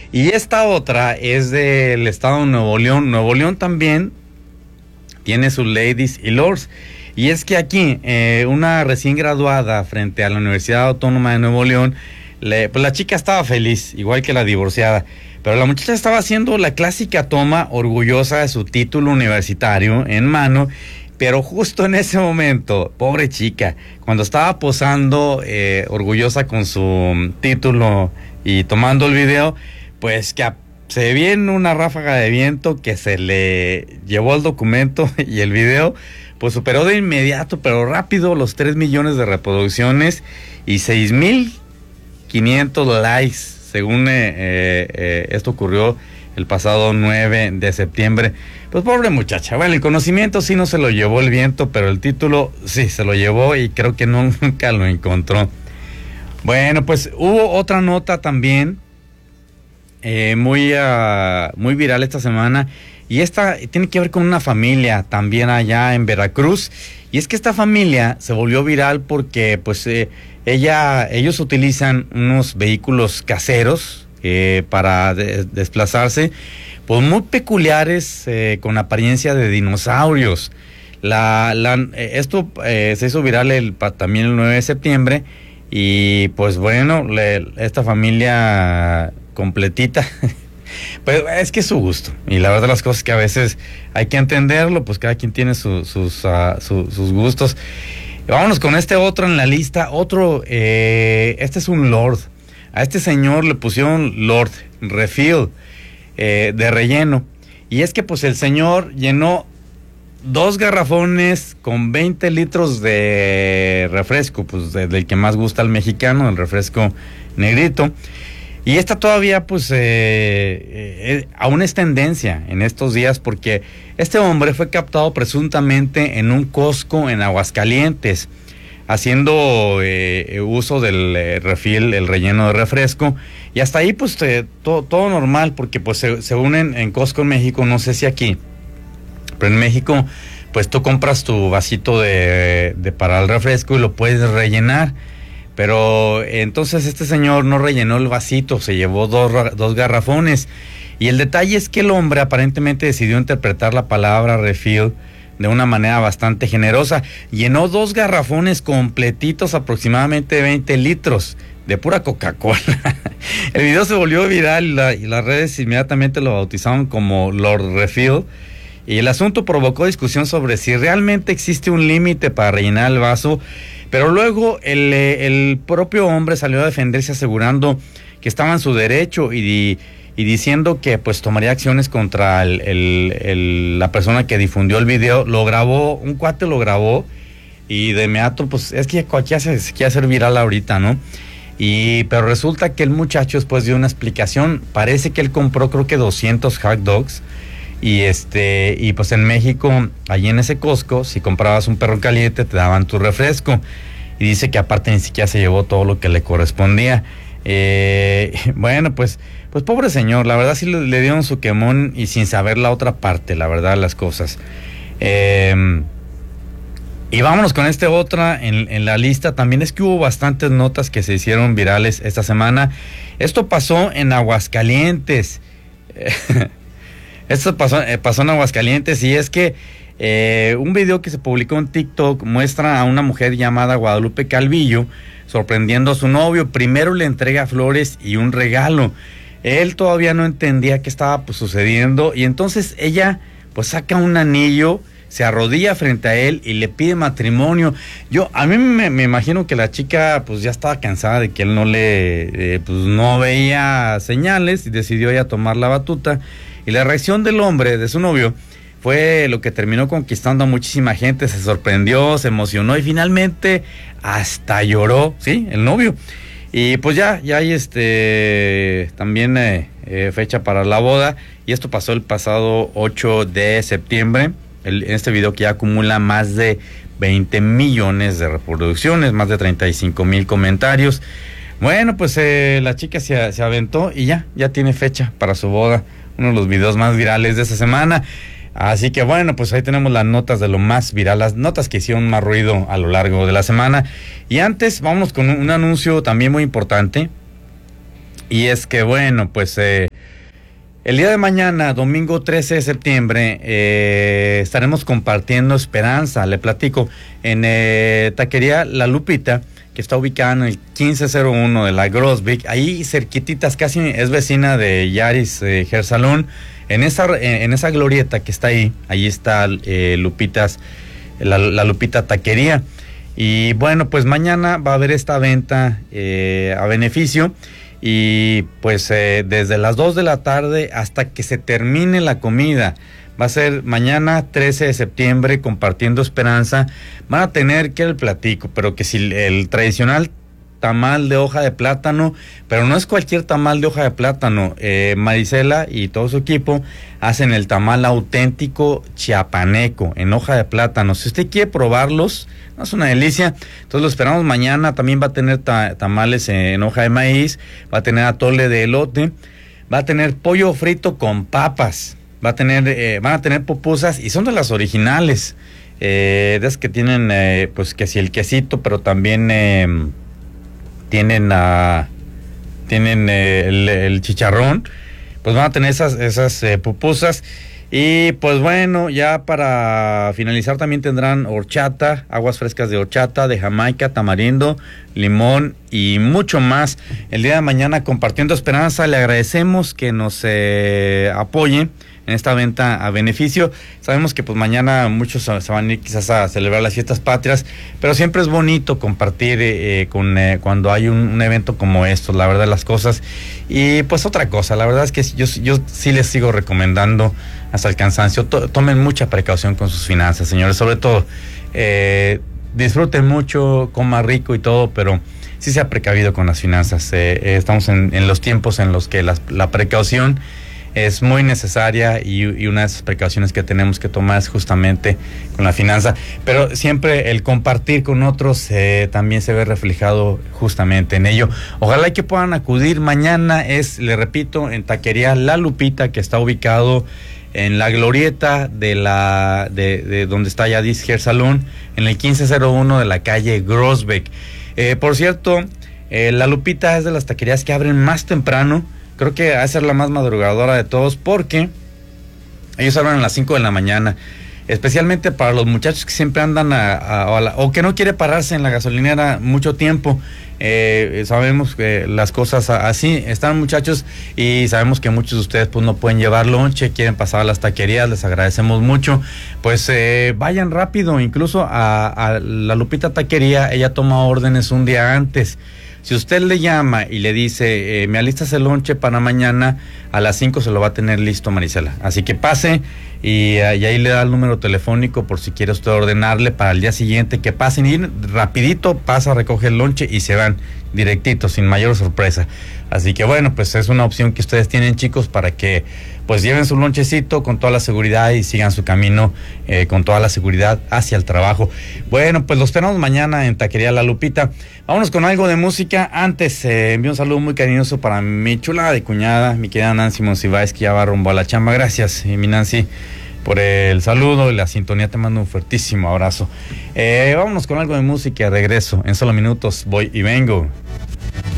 Y esta otra es del estado de Nuevo León. Nuevo León también tiene sus ladies y lords. Y es que aquí, una recién graduada frente a la Universidad Autónoma de Nuevo León, pues la chica estaba feliz, igual que la divorciada. Pero la muchacha estaba haciendo la clásica toma orgullosa de su título universitario en mano. Pero justo en ese momento, pobre chica, cuando estaba posando orgullosa con su título y tomando el video, pues que se viene una ráfaga de viento que se le llevó el documento y el video, pues superó de inmediato, pero rápido, los 3 millones de reproducciones y 6,500 likes, según esto ocurrió el pasado 9 de septiembre. Pues pobre muchacha, bueno, el conocimiento sí no se lo llevó el viento, pero el título sí se lo llevó y creo que nunca lo encontró. Bueno, pues hubo otra nota también muy viral esta semana, y esta tiene que ver con una familia también allá en Veracruz. Y es que esta familia se volvió viral porque pues ellos utilizan unos vehículos caseros para desplazarse, pues muy peculiares, con apariencia de dinosaurios. Esto se hizo viral también el 9 de septiembre, y pues bueno, esta familia completita, pues es que es su gusto, y la verdad las cosas que a veces hay que entenderlo, pues cada quien tiene sus gustos. Vámonos con este otro en la lista, este es un Lord. A este señor le pusieron Lord Refill, de relleno, y es que pues el señor llenó 2 garrafones con 20 litros de refresco, pues del que más gusta al mexicano, el refresco negrito. Y esta todavía pues aún es tendencia en estos días, porque este hombre fue captado presuntamente en un Costco en Aguascalientes, haciendo uso del refill, el relleno de refresco. Y hasta ahí pues todo normal, porque pues se unen en Costco en México, no sé si aquí, pero en México pues tú compras tu vasito de para el refresco y lo puedes rellenar. Pero entonces este señor no rellenó el vasito, se llevó 2 garrafones. Y el detalle es que el hombre aparentemente decidió interpretar la palabra refill de una manera bastante generosa. Llenó 2 garrafones completitos, aproximadamente de 20 litros, de pura Coca-Cola. El video se volvió viral y las redes inmediatamente lo bautizaron como Lord Refill. Y el asunto provocó discusión sobre si realmente existe un límite para rellenar el vaso. Pero luego el propio hombre salió a defenderse, asegurando que estaba en su derecho y diciendo que pues tomaría acciones contra la persona que difundió el video. Lo grabó, un cuate lo grabó, y de inmediato pues es que cualquiera se quiere hacer viral ahorita, ¿no? Pero resulta que el muchacho después dio una explicación. Parece que él compró creo que 200 hot dogs. Y pues en México, allí en ese Costco, si comprabas un perro caliente te daban tu refresco, y dice que aparte ni siquiera se llevó todo lo que le correspondía. Bueno, pues pobre señor, la verdad sí le dieron su quemón, y sin saber la otra parte, la verdad, las cosas. Y vámonos con otra en la lista. También es que hubo bastantes notas que se hicieron virales esta semana. Esto pasó en Aguascalientes. Esto pasó en Aguascalientes, y es que un video que se publicó en TikTok muestra a una mujer llamada Guadalupe Calvillo sorprendiendo a su novio. Primero le entrega flores y un regalo. Él todavía no entendía qué estaba sucediendo, y entonces ella pues saca un anillo, se arrodilla frente a él y le pide matrimonio. A mí me imagino que la chica pues ya estaba cansada de que él no veía señales, y decidió ella tomar la batuta. Y la reacción del hombre, de su novio, fue lo que terminó conquistando a muchísima gente. Se sorprendió, se emocionó y finalmente hasta lloró, ¿sí? El novio. Y pues ya hay también fecha para la boda, y esto pasó el pasado 8 de septiembre. Este video que ya acumula más de 20 millones de reproducciones, más de 35,000 comentarios. Bueno, pues la chica se aventó y ya tiene fecha para su boda. Uno de los videos más virales de esta semana. Así que bueno, pues ahí tenemos las notas de lo más viral, las notas que hicieron más ruido a lo largo de la semana. Y antes, vamos con un anuncio también muy importante. Y es que bueno, pues El día de mañana, domingo 13 de septiembre, estaremos compartiendo esperanza, le platico, en Taquería La Lupita, que está ubicada en el 1501 de la Grosbeck, ahí cerquititas, casi es vecina de Yaris Hair Salon. En esa glorieta que está ahí está Lupitas, la Lupita Taquería. Y bueno, pues mañana va a haber esta venta a beneficio. Y pues desde las 2 de la tarde hasta que se termine la comida. Va a ser mañana 13 de septiembre, compartiendo esperanza. Van a tener que el platico, pero que si el tradicional tamal de hoja de plátano, pero no es cualquier tamal de hoja de plátano. Marisela y todo su equipo hacen el tamal auténtico chiapaneco en hoja de plátano. Si usted quiere probarlos, es una delicia. Entonces lo esperamos mañana. También va a tener tamales en hoja de maíz, va a tener atole de elote, va a tener pollo frito con papas, van a tener pupusas y son de las originales, de esas que tienen pues que si el quesito, pero también tienen el chicharrón. Pues van a tener esas pupusas. Y pues bueno, ya para finalizar también tendrán horchata, aguas frescas de horchata, de Jamaica, tamarindo, limón y mucho más. El día de mañana compartiendo esperanza, le agradecemos que nos apoye en esta venta a beneficio. Sabemos que pues mañana muchos se van a ir quizás a celebrar las fiestas patrias, pero siempre es bonito compartir cuando hay un evento como estos, la verdad las cosas. Y pues otra cosa, la verdad es que yo sí les sigo recomendando hasta el cansancio, tomen mucha precaución con sus finanzas, señores, sobre todo disfruten mucho, coman rico y todo, pero sí sea precavido con las finanzas. Estamos en los tiempos en los que la precaución es muy necesaria y una de esas precauciones que tenemos que tomar es justamente con la finanza, pero siempre el compartir con otros también se ve reflejado justamente en ello. Ojalá que puedan acudir. Mañana le repito, en Taquería La Lupita, que está ubicado en la glorieta de donde está Yaris Hair Salon, en el 1501 de la calle Grosbeck. Por cierto, La Lupita es de las taquerías que abren más temprano. Creo que va a ser la más madrugadora de todos, porque ellos abren a las 5 de la mañana, especialmente para los muchachos que siempre andan o que no quiere pararse en la gasolinera mucho tiempo. Sabemos que las cosas así están, muchachos, y sabemos que muchos de ustedes pues no pueden llevar lonche, quieren pasar a las taquerías, les agradecemos mucho. Pues vayan rápido, incluso a la Lupita Taquería. Ella toma órdenes un día antes. Si usted le llama y le dice, me alistas el lonche para mañana, a las 5 se lo va a tener listo, Marisela. Así que pase y ahí le da el número telefónico por si quiere usted ordenarle para el día siguiente, que pasen y rapidito, pasa, recoge el lonche y se van directito, sin mayor sorpresa. Así que bueno, pues es una opción que ustedes tienen, chicos, para que pues lleven su lonchecito con toda la seguridad y sigan su camino con toda la seguridad hacia el trabajo. Bueno, pues los esperamos mañana en Taquería La Lupita. Vámonos con algo de música. Antes, envío un saludo muy cariñoso para mi chula de cuñada, mi querida Nancy Monsiváis, que ya va rumbo a la chamba. Gracias, mi Nancy, por el saludo y la sintonía. Te mando un fuertísimo abrazo. Vámonos con algo de música. Regreso en solo minutos. Voy y vengo.